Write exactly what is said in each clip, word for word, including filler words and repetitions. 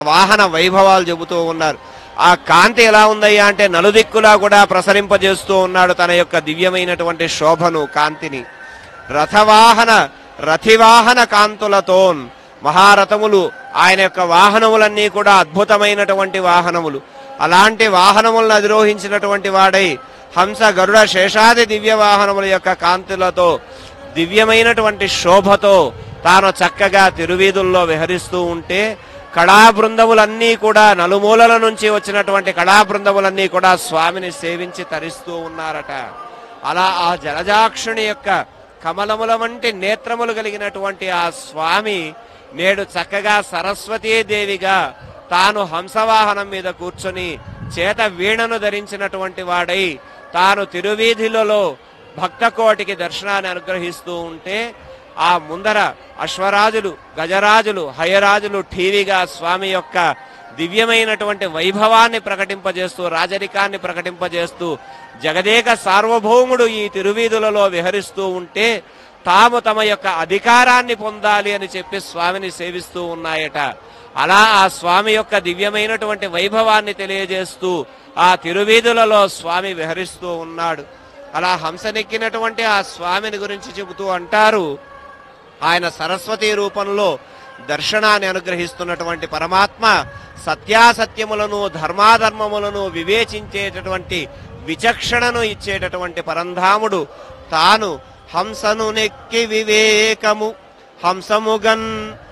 వాహన వైభవాలు చెబుతూ ఉన్నారు. ఆ కాంతి ఎలా ఉందయ్యా అంటే నలుదిక్కులా కూడా ప్రసరింపజేస్తూ ఉన్నాడు తన యొక్క దివ్యమైనటువంటి శోభను, కాంతిని. రథవాహన రథివాహన కాంతులతో మహారథములు, ఆయన యొక్క వాహనములన్నీ కూడా అద్భుతమైనటువంటి వాహనములు. అలాంటి వాహనములను అధిరోహించినటువంటి వాడై హంస గరుడ శేషాది దివ్య వాహనముల యొక్క కాంతులతో దివ్యమైనటువంటి శోభతో తాను చక్కగా తిరువీధుల్లో విహరిస్తూ ఉంటే కళాబృందములన్నీ కూడా, నలుమూలల నుంచి వచ్చినటువంటి కళాబృందములన్నీ కూడా స్వామిని సేవించి తరిస్తూ ఉన్నారట. అలా ఆ జలజాక్షుని యొక్క కమలముల వంటి నేత్రములు కలిగినటువంటి ఆ స్వామి నేడు చక్కగా సరస్వతీదేవిగా తాను హంసవాహనం మీద కూర్చొని చేత వీణను ధరించినటువంటి వాడై తాను తిరువీధిలలో భక్తకోటికి దర్శనాన్ని అనుగ్రహిస్తూ ఉంటే ఆ ముందర అశ్వరాజులు, గజరాజులు, హయరాజులు ఠీవిగా స్వామి యొక్క దివ్యమైనటువంటి వైభవాన్ని ప్రకటింపజేస్తూ, రాజరికాన్ని ప్రకటింపజేస్తూ జగదేక సార్వభౌముడు ఈ తిరువీధులలో విహరిస్తూ ఉంటే తాము తమ యొక్క అధికారాన్ని పొందాలి అని చెప్పి స్వామిని సేవిస్తూ ఉన్నాయట. అలా ఆ స్వామి యొక్క దివ్యమైనటువంటి వైభవాన్ని తెలియజేస్తూ ఆ తిరువీధులలో స్వామి విహరిస్తూ ఉన్నాడు. అలా హంసనెక్కినటువంటి ఆ స్వామిని గురించి చెబుతూ అంటారు, ఆయన సరస్వతి రూపంలో దర్శనాన్ని అనుగ్రహిస్తున్నటువంటి పరమాత్మ సత్యాసత్యములను, ధర్మాధర్మములను వివేచించేటటువంటి విచక్షణను ఇచ్చేటటువంటి పరంధాముడు తాను హంసను నెక్కి వివేకము హంసముగన్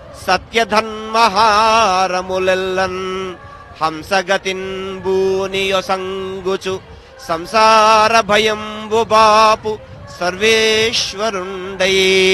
సత్యధన్మహారములెల్లన్ హంసగతిన్ భూనియొసంగుచు సంసార భయంబు బాపు సర్వేశ్వరుండై.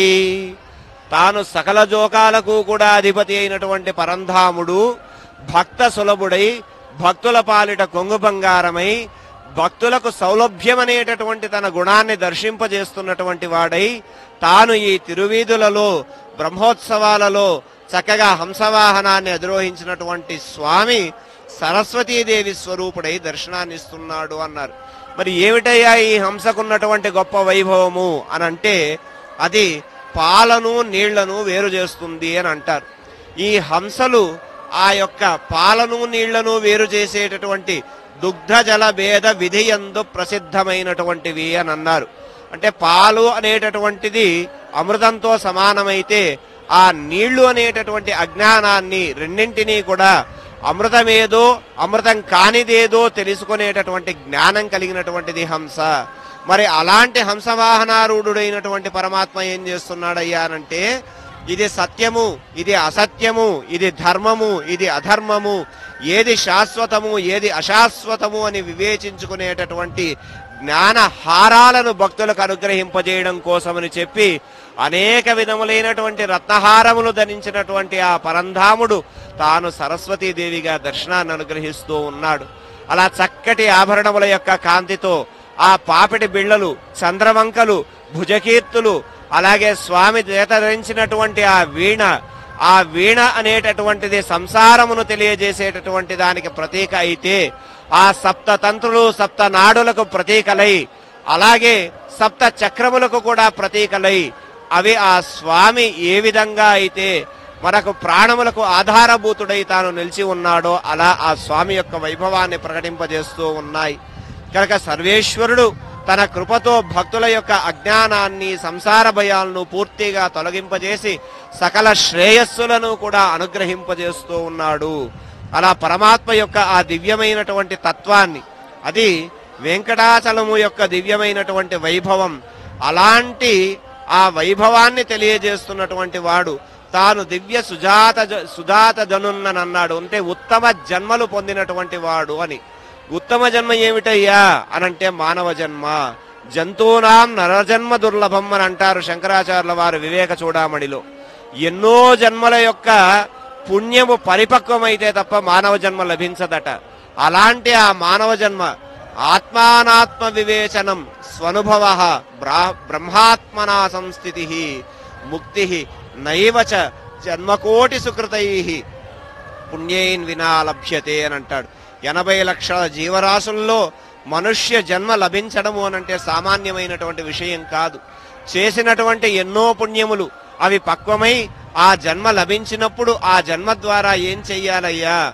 తాను సకల జోకాలకు కూడా అధిపతి అయినటువంటి పరంధాముడు భక్త సులభుడై, భక్తుల పాలిట కొంగు బంగారమై, భక్తులకు సౌలభ్యమనేటటువంటి తన గుణాన్ని దర్శింపజేస్తున్నటువంటి వాడై తాను ఈ తిరువీధులలో బ్రహ్మోత్సవాలలో చక్కగా హంసవాహనాన్ని అధిరోహించినటువంటి స్వామి సరస్వతీదేవి స్వరూపుడై దర్శనాన్ని ఇస్తున్నాడు అన్నారు. మరి ఏమిటయ్యా ఈ హంసకున్నటువంటి గొప్ప వైభవము అని అంటే అది పాలను నీళ్లను వేరు చేస్తుంది అని అంటారు. ఈ హంసలు ఆ యొక్క పాలను నీళ్లను వేరు చేసేటటువంటి దుగ్ధ జల భేద విధియందు ప్రసిద్ధమైనటువంటివి అని అన్నారు. అంటే పాలు అనేటటువంటిది అమృతంతో సమానమైతే ఆ నీళ్లు అనేటటువంటి అజ్ఞానాన్ని రెండింటినీ కూడా అమృతమేదో అమృతం కానిదేదో తెలుసుకునేటటువంటి జ్ఞానం కలిగినటువంటిది హంస. మరి అలాంటి హంసవాహనారూఢుడైనటువంటి పరమాత్మ ఏం చేస్తున్నాడయ్యా అనంటే ఇది సత్యము, ఇది అసత్యము, ఇది ధర్మము, ఇది అధర్మము, ఏది శాశ్వతము, ఏది అశాశ్వతము అని వివేచించుకునేటటువంటి జ్ఞాన హారాలను భక్తులకు అనుగ్రహింపజేయడం కోసమని చెప్పి అనేక విధములైనటువంటి రత్నహారములు ధరించినటువంటి ఆ పరంధాముడు తాను సరస్వతీదేవిగా దర్శనాన్ని అనుగ్రహిస్తూ ఉన్నాడు. అలా చక్కటి ఆభరణముల యొక్క కాంతితో ఆ పాపిటి బిళ్ళలు, చంద్రవంకలు, భుజకీర్తులు, అలాగే స్వామి చేత ధరించినటువంటి ఆ వీణ, ఆ వీణ అనేటటువంటిది సంసారమును తెలియజేసేటటువంటి దానికి ప్రతీక అయితే ఆ సప్త తంత్రులు సప్త నాడులకు ప్రతీకలై, అలాగే సప్త చక్రములకు కూడా ప్రతీకలై అవి ఆ స్వామి ఏ విధంగా అయితే మనకు ప్రాణములకు ఆధారభూతుడై తాను నిలిచి ఉన్నాడో అలా ఆ స్వామి యొక్క వైభవాన్ని ప్రకటింపజేస్తూ ఉన్నాయి. కనుక సర్వేశ్వరుడు తన కృపతో భక్తుల యొక్క అజ్ఞానాన్ని, సంసార భయాలను పూర్తిగా తొలగింపజేసి సకల శ్రేయస్సులను కూడా అనుగ్రహింపజేస్తూ ఉన్నాడు. అలా పరమాత్మ యొక్క ఆ దివ్యమైనటువంటి తత్వాన్ని, అది వెంకటాచలము యొక్క దివ్యమైనటువంటి వైభవం, అలాంటి ఆ వైభవాన్ని తెలియజేస్తున్నటువంటి వాడు తాను దివ్య సుజాత సుజాత జనున్ననన్నాడు. అంటే ఉత్తమ జన్మలు పొందినటువంటి వాడు అని. ఉత్తమ జన్మ ఏమిటయ్యా అనంటే మానవ జన్మ. జంతువునాం నరజన్మ దుర్లభం అని అంటారు శంకరాచార్యుల వారు వివేక చూడామణిలో. ఎన్నో జన్మల యొక్క పుణ్యము పరిపక్వమైతే తప్ప మానవ జన్మ లభించదట. అలాంటి ఆ మానవ జన్మ ఆత్మానాత్మ వివేచనం స్వనుభవ బ్రహ్మాత్మనా సంస్థితి ముక్తి నైవచ జన్మకోటి సుకృతై పుణ్యైన్ వినా లభ్యతే అని అంటాడు. ఎనభై లక్షల జీవరాశుల్లో మనుష్య జన్మ లభించడము అనంటే సామాన్యమైనటువంటి విషయం కాదు. చేసినటువంటి ఎన్నో పుణ్యములు అవి పక్వమై ఆ జన్మ లభించినప్పుడు ఆ జన్మ ద్వారా ఏం చెయ్యాలయ్యా